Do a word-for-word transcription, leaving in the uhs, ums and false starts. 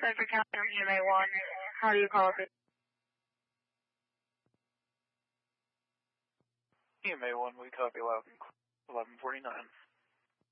Central County, E M A one. How do you call it? E M A one, we copy loud. eleven forty-nine.